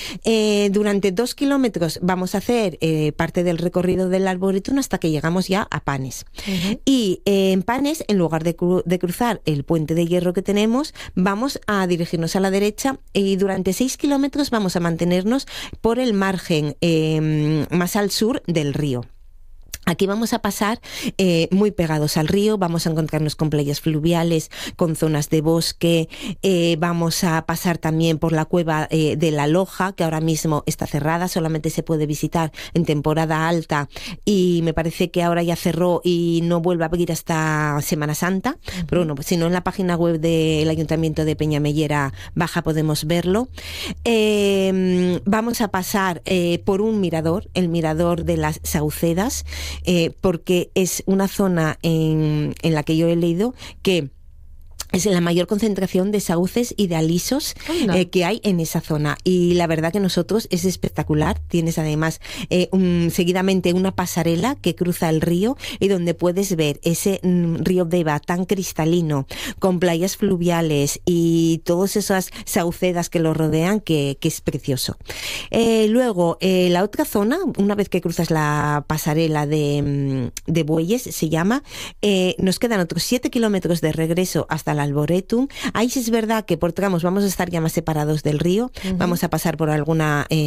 Durante 2 kilómetros vamos a hacer parte del recorrido del Arboretum hasta que llegamos ya a Panes. Y en Panes, en lugar de cruzar el puente de hierro que tenemos, vamos a dirigirnos a la derecha y durante 6 kilómetros vamos a mantenernos por el margen más al sur del río. Aquí vamos a pasar muy pegados al río, vamos a encontrarnos con playas fluviales, con zonas de bosque, vamos a pasar también por la cueva de la Loja, que ahora mismo está cerrada, solamente se puede visitar en temporada alta y me parece que ahora ya cerró y no vuelve a abrir hasta Semana Santa, pero bueno, si no, en la página web del Ayuntamiento de Peñamellera Baja podemos verlo. Vamos a pasar por un mirador, el mirador de las Saucedas, porque es una zona en la que yo he leído que es la mayor concentración de sauces y de alisos que hay en esa zona. Y la verdad que nosotros es espectacular. Tienes además seguidamente una pasarela que cruza el río y donde puedes ver ese río Deva tan cristalino, con playas fluviales y todas esas saucedas que lo rodean, que es precioso. Luego, la otra zona, una vez que cruzas la pasarela de bueyes, se llama, nos quedan otros 7 kilómetros de regreso hasta el Arboretum. Ahí sí es verdad que por tramos vamos a estar ya más separados del río, vamos a pasar por algún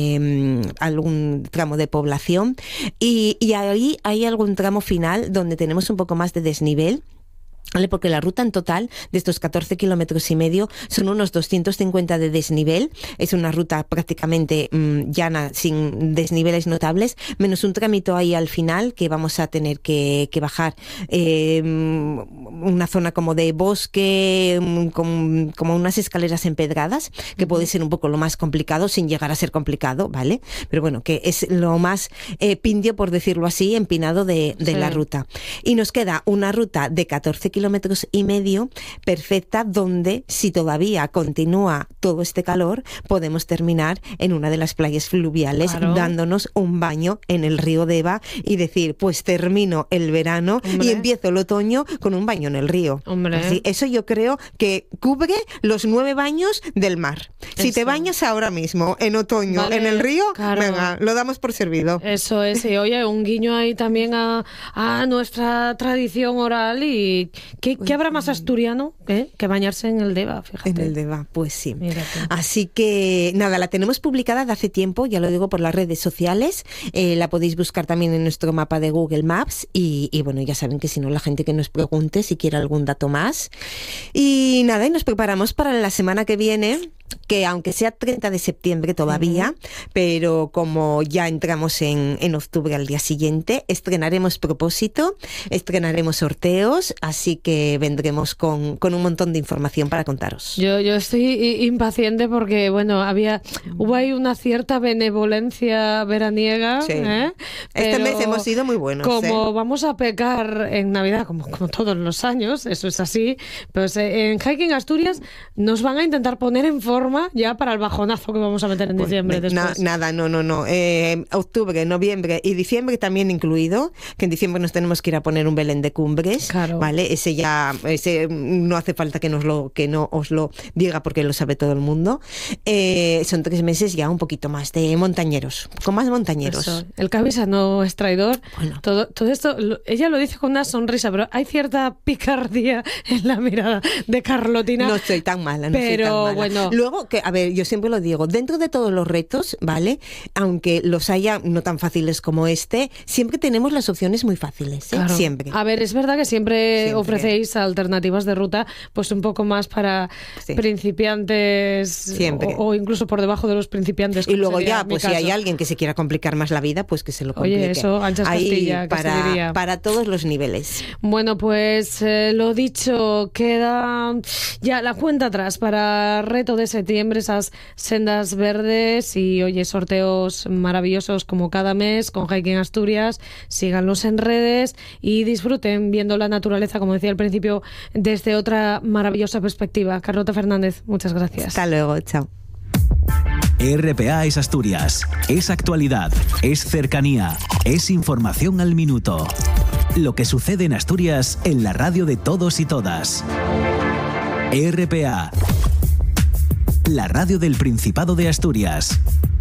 tramo de población y ahí hay algún tramo final donde tenemos un poco más de desnivel. ¿Vale? Porque la ruta en total de estos 14 kilómetros y medio son unos 250 de desnivel. Es una ruta prácticamente llana, sin desniveles notables, menos un tramito ahí al final que vamos a tener que bajar una zona como de bosque, como unas escaleras empedradas, que puede ser un poco lo más complicado sin llegar a ser complicado, ¿vale? Pero bueno, que es lo más pindio, por decirlo así, empinado de la ruta. Y nos queda una ruta de 14 kilómetros y medio perfecta, donde si todavía continúa todo este calor podemos terminar en una de las playas fluviales, dándonos un baño en el río Deva y decir, pues termino el verano y empiezo el otoño con un baño en el río. Así, eso yo creo que cubre los 9 baños del mar. Si te bañas ahora mismo en otoño en el río, venga, lo damos por servido. Eso es, y oye, un guiño ahí también a nuestra tradición oral. Y ¿qué habrá más asturiano que bañarse en el Deva? Fíjate. En el Deva, pues sí. Mírate. Así que nada, la tenemos publicada de hace tiempo, ya lo digo, por las redes sociales. La podéis buscar también en nuestro mapa de Google Maps y bueno, ya saben que si no, la gente que nos pregunte si quiere algún dato más. Y nada, y nos preparamos para la semana que viene, que aunque sea 30 de septiembre todavía, pero como ya entramos en octubre al día siguiente, estrenaremos Propósito, estrenaremos sorteos, así que vendremos con un montón de información para contaros. Yo estoy impaciente porque, bueno, hubo ahí una cierta benevolencia veraniega. Sí. Este mes hemos sido muy buenos. Como vamos a pecar en Navidad, como todos los años, eso es así, pues en Hiking Asturias nos van a intentar poner en forma ya para el bajonazo que vamos a meter en diciembre después. Nada, no. Octubre, noviembre y diciembre también incluido, que en diciembre nos tenemos que ir a poner un Belén de Cumbres, ¿vale? Ese no hace falta que no os lo diga porque lo sabe todo el mundo. Son 3 meses ya un poquito más de montañeros, con más montañeros. Eso. El Cabeza no es traidor. Bueno. Todo esto, ella lo dice con una sonrisa, pero hay cierta picardía en la mirada de Carlotina. No estoy tan mala, Bueno. Luego, que a ver, yo siempre lo digo, dentro de todos los retos, ¿vale? Aunque los haya no tan fáciles como este, siempre tenemos las opciones muy fáciles, Claro. Siempre. A ver, es verdad que siempre ofrecéis alternativas de ruta, pues un poco más para principiantes, siempre. O incluso por debajo de los principiantes. Y luego ya, pues si hay alguien que se quiera complicar más la vida, pues que se lo complique. Oye, eso, anchas Castilla, que se diría. Para todos los niveles. Bueno, pues lo dicho, queda ya la cuenta atrás para reto de septiembre, esas sendas verdes y, oye, sorteos maravillosos como cada mes con Hiking Asturias. Síganlos en redes y disfruten viendo la naturaleza, como decía al principio, desde otra maravillosa perspectiva. Carlota Fernández, muchas gracias. Hasta luego, chao. RPA es Asturias, es actualidad, es cercanía, es información al minuto. Lo que sucede en Asturias en la radio de todos y todas. RPA, la radio del Principado de Asturias.